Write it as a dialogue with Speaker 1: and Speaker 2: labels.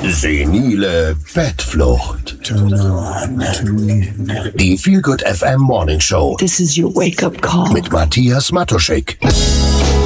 Speaker 1: Senile Bettflucht. Die Feel Good FM Morning Show.
Speaker 2: This is your wake-up call.
Speaker 1: Mit Matthias Matuschek.